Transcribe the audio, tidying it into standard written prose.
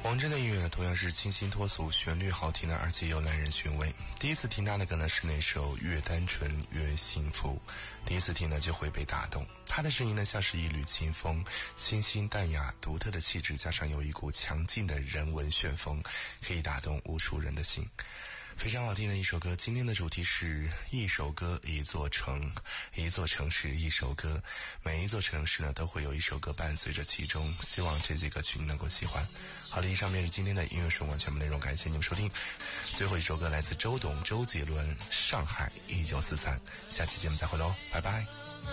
王铮的音乐呢，同样是清新脱俗，旋律好听的，而且又耐人寻味。第一次听他的歌呢，是那首《越单纯越幸福》，第一次听呢就会被打动。他的声音呢，像是一缕清风，清新淡雅，独特的气质，加上有一股强劲的人文旋风，可以打动无数人的心。非常好听的一首歌。今天的主题是一首歌一座城，一座城市一首歌，每一座城市呢都会有一首歌伴随着其中，希望这几个曲你能够喜欢。好了，以上便是今天的音乐瞬光全部内容，感谢你们收听。最后一首歌来自周董周杰伦《上海1943》，下期节目再会喽，拜拜。